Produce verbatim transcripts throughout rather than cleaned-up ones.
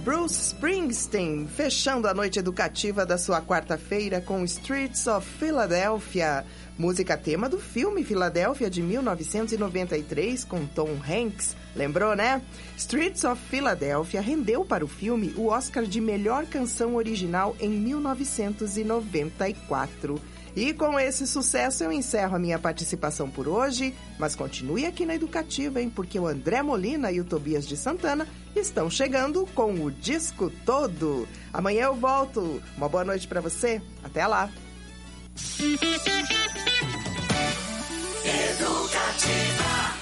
Bruce Springsteen, fechando a noite educativa da sua quarta-feira com Streets of Philadelphia, música tema do filme Filadélfia de mil novecentos e noventa e três com Tom Hanks. Lembrou, né? Streets of Philadelphia rendeu para o filme o Oscar de melhor canção original em mil novecentos e noventa e quatro. E com esse sucesso eu encerro a minha participação por hoje, mas continue aqui na Educativa, hein? Porque o André Molina e o Tobias de Santana estão chegando com o disco todo. Amanhã eu volto. Uma boa noite para você. Até lá. Educativa.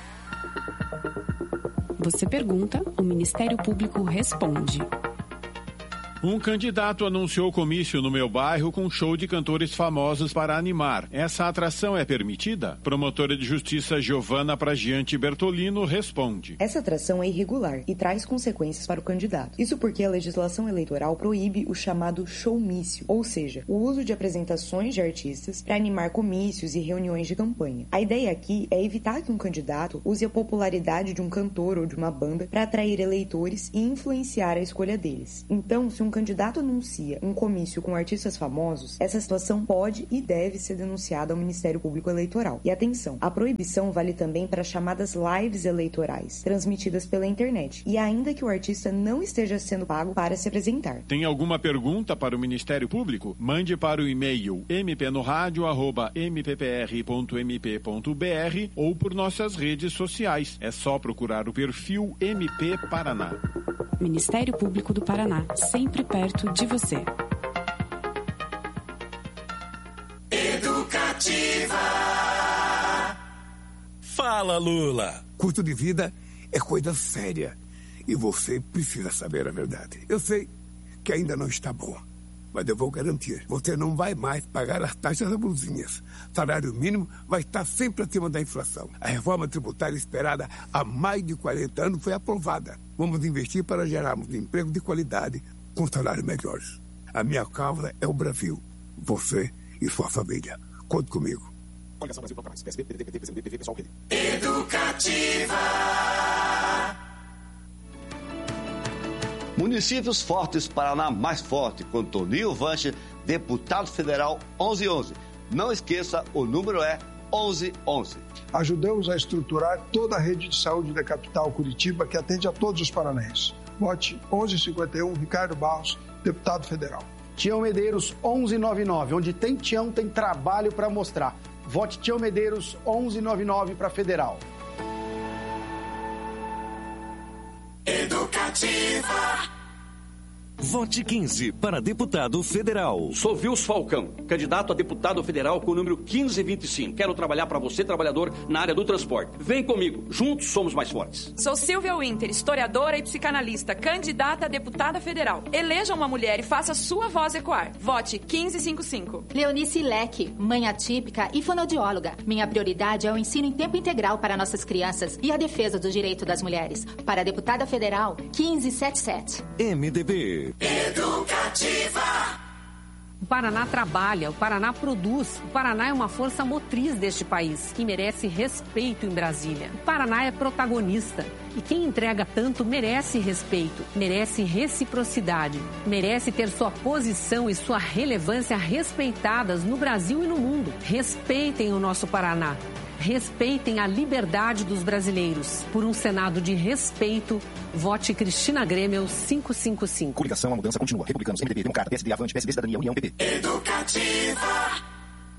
Você pergunta, o Ministério Público responde. Um candidato anunciou comício no meu bairro com show de cantores famosos para animar. Essa atração é permitida? Promotora de Justiça Giovana Pragiante Bertolino responde. Essa atração é irregular e traz consequências para o candidato. Isso porque a legislação eleitoral proíbe o chamado showmício, ou seja, o uso de apresentações de artistas para animar comícios e reuniões de campanha. A ideia aqui é evitar que um candidato use a popularidade de um cantor ou de uma banda para atrair eleitores e influenciar a escolha deles. Então, se um candidato anuncia um comício com artistas famosos, essa situação pode e deve ser denunciada ao Ministério Público Eleitoral. E atenção, a proibição vale também para chamadas lives eleitorais, transmitidas pela internet, e ainda que o artista não esteja sendo pago para se apresentar. Tem alguma pergunta para o Ministério Público? Mande para o e-mail m p no rádio arroba m p p r ponto m p ponto b r ou por nossas redes sociais. É só procurar o perfil M P Paraná. Ministério Público do Paraná, sempre perto de você. Educativa. Fala, Lula. Custo de vida é coisa séria e você precisa saber a verdade. Eu sei que ainda não está boa, mas eu vou garantir. Você não vai mais pagar as taxas abusivas. Salário mínimo vai estar sempre acima da inflação. A reforma tributária esperada há mais de quarenta anos foi aprovada. Vamos investir para gerarmos emprego de qualidade com salários melhores. A minha causa é o Brasil. Você e sua família. Conte comigo. Educativa. Municípios Fortes, Paraná mais forte, com Toninho Vanche, deputado federal onze onze. Não esqueça, o número é onze onze. Ajudamos a estruturar toda a rede de saúde da capital Curitiba, que atende a todos os paranaenses. Vote onze cinquenta e um, Ricardo Barros, deputado federal. Tião Medeiros onze noventa e nove, onde tem Tião, tem trabalho para mostrar. Vote Tião Medeiros onze noventa e nove para federal. Educativa. Vote quinze para deputado federal. Sou Vils Falcão, candidato a deputado federal com o número quinze vinte e cinco. Quero trabalhar para você, trabalhador, na área do transporte. Vem comigo, juntos somos mais fortes. Sou Silvia Winter, historiadora e psicanalista, candidata a deputada federal. Eleja uma mulher e faça sua voz ecoar. Vote quinze cinquenta e cinco. Leonice Leque, mãe atípica e fonoaudióloga. Minha prioridade é o ensino em tempo integral para nossas crianças e a defesa do direito das mulheres. Para a deputada federal, quinze setenta e sete. M D B. Educativa. O Paraná trabalha, o Paraná produz, o Paraná é uma força motriz deste país, que merece respeito em Brasília. O Paraná é protagonista e quem entrega tanto merece respeito, merece reciprocidade, merece ter sua posição e sua relevância respeitadas no Brasil e no mundo. Respeitem o nosso Paraná. Respeitem a liberdade dos brasileiros. Por um Senado de respeito, vote Cristina Grêmio cinco cinco cinco. Coligação, a mudança continua. Republicanos, M D B, Democrata, P S D, Avante, P S B, Cidadania, União, P P. Educativa.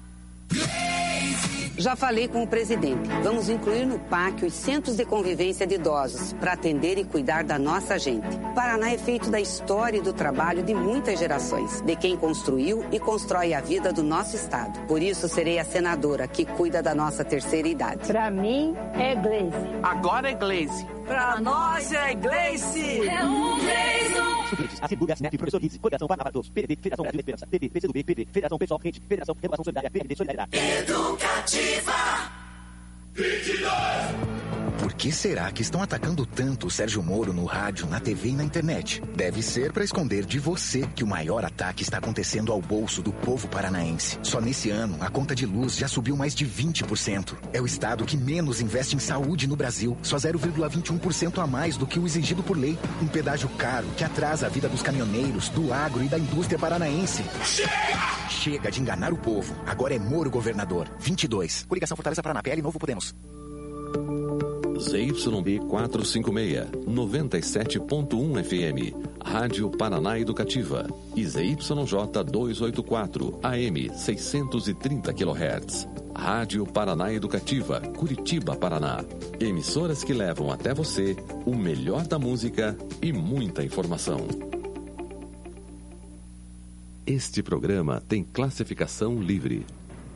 Já falei com o presidente. Vamos incluir no P A C os centros de convivência de idosos para atender e cuidar da nossa gente. Paraná é feito da história e do trabalho de muitas gerações, de quem construiu e constrói a vida do nosso estado. Por isso, serei a senadora que cuida da nossa terceira idade. Para mim, é Gleice. Agora é Gleice. Para nós é Gleice. É um Gleice. Sucrilhos, Assegura, Snap, Professor Guise, Coligação Paraná para Todos, P D T, Federação Brasil da Esperança, P D, P C do B, P D, Federação Pessoal Rede, Federação Renovação Solidária, P D, Solidariedade. Educativa. vinte e dois Por que será que estão atacando tanto o Sérgio Moro no rádio, na T V e na internet? Deve ser para esconder de você que o maior ataque está acontecendo ao bolso do povo paranaense. Só nesse ano, a conta de luz já subiu mais de vinte por cento. É o estado que menos investe em saúde no Brasil, só zero vírgula vinte e um por cento a mais do que o exigido por lei. Um pedágio caro que atrasa a vida dos caminhoneiros, do agro e da indústria paranaense. Chega! Chega de enganar o povo. Agora é Moro governador. vinte e dois. Coligação Fortaleza Paraná, P L Novo Podemos. Z Y B quatrocentos e cinquenta e seis, noventa e sete ponto um F M, Rádio Paraná Educativa, e Z Y J duzentos e oitenta e quatro, A M seiscentos e trinta quilohertz, Rádio Paraná Educativa, Curitiba, Paraná. Emissoras que levam até você o melhor da música e muita informação. Este programa tem classificação livre.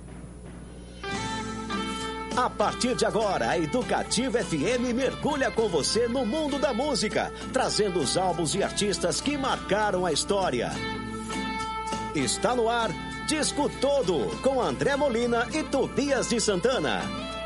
A partir de agora, a Educativa F M mergulha com você no mundo da música, trazendo os álbuns e artistas que marcaram a história. Está no ar, Disco Todo, com André Molina e Tobias de Santana.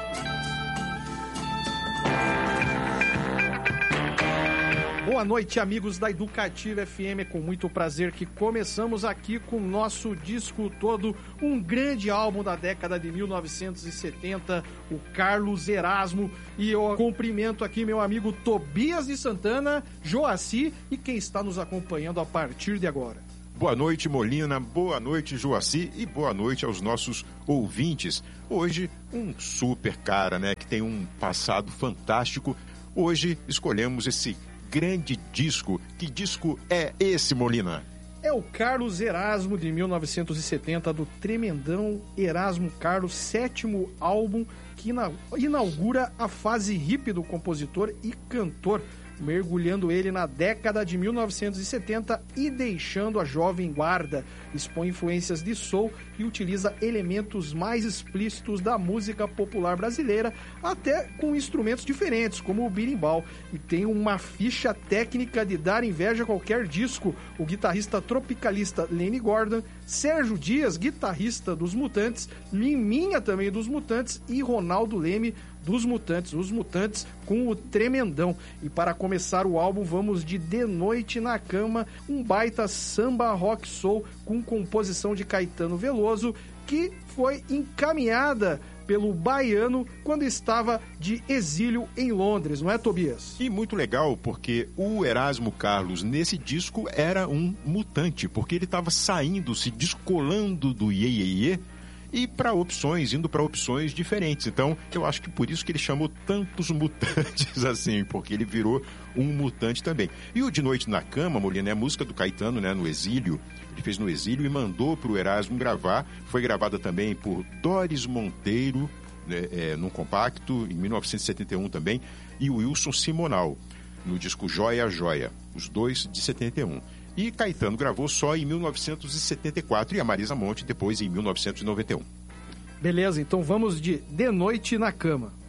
Boa noite, amigos da Educativa F M. É com muito prazer que começamos aqui com o nosso Disco Todo, um grande álbum da década de mil novecentos e setenta, o Carlos Erasmo. E eu cumprimento aqui meu amigo Tobias de Santana, Joaci e quem está nos acompanhando a partir de agora. Boa noite, Molina, boa noite, Joaci, e boa noite aos nossos ouvintes. Hoje, um super cara, né, que tem um passado fantástico. Hoje escolhemos esse grande disco. Que disco é esse, Molina? É o Carlos Erasmo, de mil novecentos e setenta, do tremendão Erasmo Carlos, sétimo álbum que inaugura a fase hippie do compositor e cantor, mergulhando ele na década de mil novecentos e setenta e deixando a jovem guarda. Expõe influências de soul e utiliza elementos mais explícitos da música popular brasileira, até com instrumentos diferentes, como o berimbau. E tem uma ficha técnica de dar inveja a qualquer disco. O guitarrista tropicalista Lenny Gordon, Sérgio Dias, guitarrista dos Mutantes, Liminha também dos Mutantes e Ronaldo Leme dos Mutantes, os Mutantes com o tremendão. E para começar o álbum, vamos de De Noite na Cama, um baita samba rock soul com composição de Caetano Veloso, que foi encaminhada pelo baiano quando estava de exílio em Londres, não é, Tobias? E muito legal, porque o Erasmo Carlos, nesse disco, era um mutante, porque ele estava saindo, se descolando do iê, iê, iê, e para opções, indo para opções diferentes. Então, eu acho que por isso que ele chamou tantos mutantes assim, porque ele virou um mutante também. E o De Noite na Cama, Molina, é a música do Caetano, né, no exílio. Ele fez no exílio e mandou para o Erasmo gravar. Foi gravada também por Doris Monteiro, né, é, num compacto, em mil novecentos e setenta e um também, e o Wilson Simonal, no disco Joia a Joia, os dois de setenta e um. E Caetano gravou só em mil novecentos e setenta e quatro e a Marisa Monte depois em mil novecentos e noventa e um. Beleza, então vamos de De Noite na Cama.